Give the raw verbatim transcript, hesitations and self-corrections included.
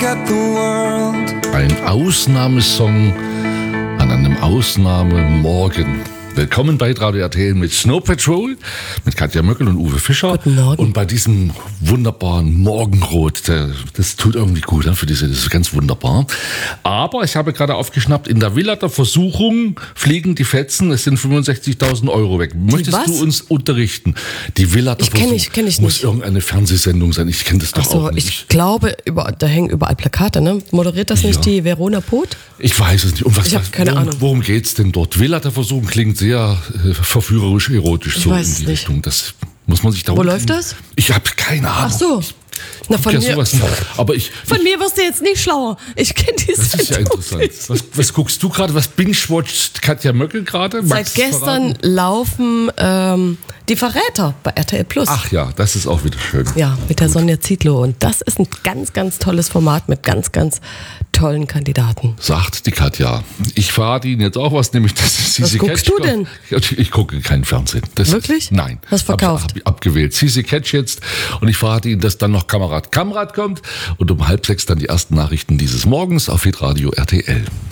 look at the world. Ein Ausnahmesong an einem Ausnahmemorgen. Willkommen bei Radio R T L mit Snow Patrol, mit Katja Möckel und Uwe Fischer. Guten Morgen. Und bei diesem wunderbaren Morgenrot, das tut irgendwie gut, für diese, das ist ganz wunderbar. Aber ich habe gerade aufgeschnappt, in der Villa der Versuchung fliegen die Fetzen, es sind fünfundsechzigtausend Euro weg. Möchtest was? du uns unterrichten? Die Villa der Ich kenn Versuchung ich- kenn ich muss nicht. irgendeine Fernsehsendung sein. Ich kenne das doch Ach so, auch nicht. ich glaube, über, da hängen überall Plakate, ne? Moderiert das nicht Ja. die Verona Poth? Ich weiß es nicht. Um was, Ich hab was- keine worum, Ahnung. Worum geht's denn dort? Villa der Versuchung klingt sehr äh, verführerisch, erotisch Ich so weiß in es die nicht. Richtung. Das muss man sich da Wo unten- läuft das? Ich habe keine Ahnung. Ach so. Na, von Ja, mir, sowas nicht. Aber ich, von mir wirst du jetzt nicht schlauer. Ich kenne die das ist ja Sendung interessant. nicht. Was, was guckst du gerade? Was binge-watcht Katja Möckel gerade? Seit Magst du's gestern verraten? laufen ähm, die Verräter bei R T L Plus. Ach ja, das ist auch wieder schön. Ja, mit der Sonja Zietlow. Und das ist ein ganz, ganz tolles Format mit ganz, ganz tollen Kandidaten. Sagt die Katja. Ich verrate Ihnen jetzt auch was, nämlich das ist Was guckst du denn? Ich, ich gucke keinen Fernsehen. Das Wirklich? Ist, nein. Hast verkauft? Hab, hab abgewählt. Sisi Catch jetzt. Und ich verrate Ihnen, dass dann noch Kamerad Kamrat kommt und um halb sechs dann die ersten Nachrichten dieses Morgens auf Hitradio R T L.